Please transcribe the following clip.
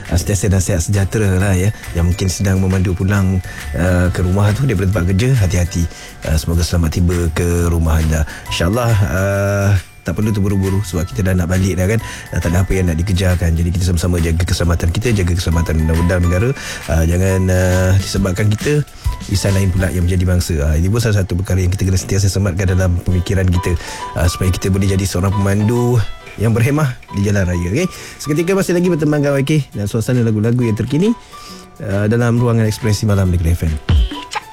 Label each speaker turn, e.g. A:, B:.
A: sentiasa dan sihat sejahtera lah ya. Yang mungkin sedang memandu pulang ke rumah tu daripada tempat kerja, hati-hati. Semoga selamat tiba ke rumah anda. InsyaAllah tak perlu terburu-buru sebab kita dah nak balik dah kan. Tak ada apa yang nak dikejarkan. Jadi kita sama-sama jaga keselamatan kita, jaga keselamatan undang-undang negara. Jangan disebabkan kita lisan lain pula yang menjadi bangsa. Ini pun salah satu perkara yang kita kena sentiasa sematkan dalam pemikiran kita, supaya kita boleh jadi seorang pemandu yang berhemah di jalan raya. Okay? Seketika masih lagi bertembang kawan, dan suasana lagu-lagu yang terkini dalam ruangan ekspresi malam Negeri FM.